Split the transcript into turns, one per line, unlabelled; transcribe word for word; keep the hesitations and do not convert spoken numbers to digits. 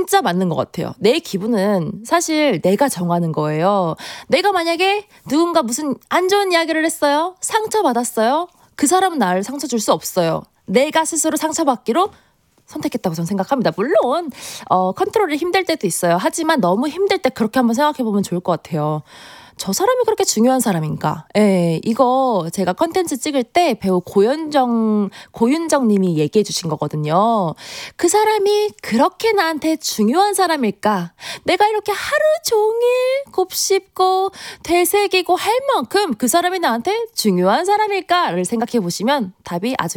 진짜 맞는 것 같아요. 내 기분은 사실 내가 정하는 거예요. 내가 만약에 누군가 무슨 안 좋은 이야기를 했어요. 상처받았어요. 그 사람은 나를 상처 줄 수 없어요. 내가 스스로 상처받기로 선택했다고 저는 생각합니다. 물론 어, 컨트롤이 힘들 때도 있어요. 하지만 너무 힘들 때 그렇게 한번 생각해보면 좋을 것 같아요. 저 사람이 그렇게 중요한 사람인가? 예, 이거 제가 컨텐츠 찍을 때 배우 고윤정, 고윤정 님이 얘기해 주신 거거든요. 그 사람이 그렇게 나한테 중요한 사람일까? 내가 이렇게 하루 종일 곱씹고 되새기고 할 만큼 그 사람이 나한테 중요한 사람일까를 생각해 보시면 답이 아주